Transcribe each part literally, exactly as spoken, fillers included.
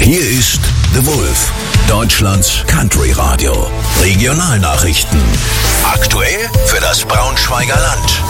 Hier ist The Wolf, Deutschlands Country Radio. Regionalnachrichten. Aktuell für das Braunschweiger Land.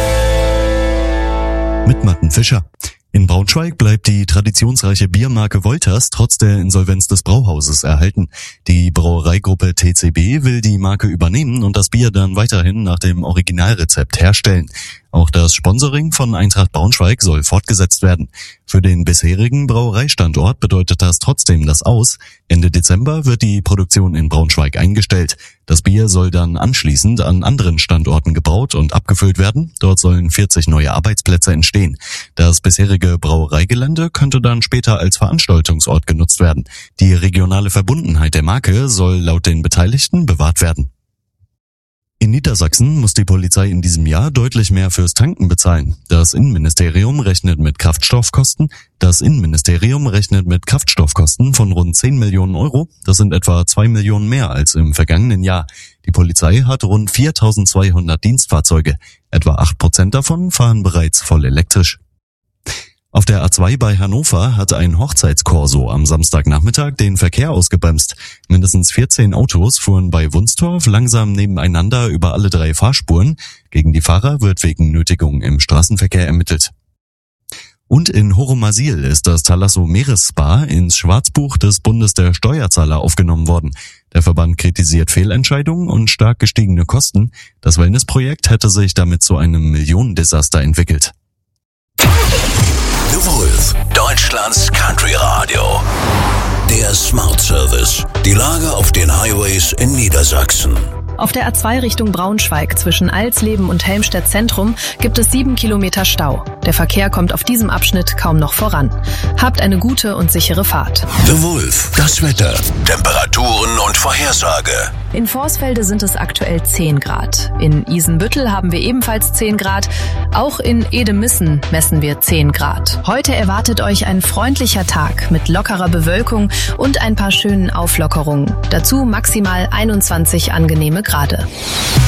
Mit Martin Fischer. In Braunschweig bleibt die traditionsreiche Biermarke Wolters trotz der Insolvenz des Brauhauses erhalten. Die Brauereigruppe T C B will die Marke übernehmen und das Bier dann weiterhin nach dem Originalrezept herstellen. Auch das Sponsoring von Eintracht Braunschweig soll fortgesetzt werden. Für den bisherigen Brauereistandort bedeutet das trotzdem das Aus. Ende Dezember wird die Produktion in Braunschweig eingestellt. Das Bier soll dann anschließend an anderen Standorten gebraut und abgefüllt werden. Dort sollen vierzig neue Arbeitsplätze entstehen. Das bisherige Brauereigelände könnte dann später als Veranstaltungsort genutzt werden. Die regionale Verbundenheit der Marke soll laut den Beteiligten bewahrt werden. In Niedersachsen muss die Polizei in diesem Jahr deutlich mehr fürs Tanken bezahlen. Das Innenministerium rechnet mit Kraftstoffkosten. Das Innenministerium rechnet mit Kraftstoffkosten von rund zehn Millionen Euro. Das sind etwa zwei Millionen mehr als im vergangenen Jahr. Die Polizei hat rund viertausendzweihundert Dienstfahrzeuge. Etwa acht Prozent davon fahren bereits voll elektrisch. Auf der A zwei bei Hannover hat ein Hochzeitskorso am Samstagnachmittag den Verkehr ausgebremst. Mindestens vierzehn Autos fuhren bei Wunstorf langsam nebeneinander über alle drei Fahrspuren. Gegen die Fahrer wird wegen Nötigung im Straßenverkehr ermittelt. Und in Horomasil ist das Thalasso Meeresspa ins Schwarzbuch des Bundes der Steuerzahler aufgenommen worden. Der Verband kritisiert Fehlentscheidungen und stark gestiegene Kosten. Das Wellnessprojekt hätte sich damit zu einem Millionendesaster entwickelt. The Wolf, Deutschlands Country Radio. Der Smart Service. Die Lage auf den Highways in Niedersachsen. Auf der A zwei Richtung Braunschweig zwischen Alsleben und Helmstedt Zentrum gibt es sieben Kilometer Stau. Der Verkehr kommt auf diesem Abschnitt kaum noch voran. Habt eine gute und sichere Fahrt. The Wolf, das Wetter, Temperaturen und Vorhersage. In Vorsfelde sind es aktuell zehn Grad. In Isenbüttel haben wir ebenfalls zehn Grad. Auch in Edemissen messen wir zehn Grad. Heute erwartet euch ein freundlicher Tag mit lockerer Bewölkung und ein paar schönen Auflockerungen. Dazu maximal einundzwanzig angenehme Grade.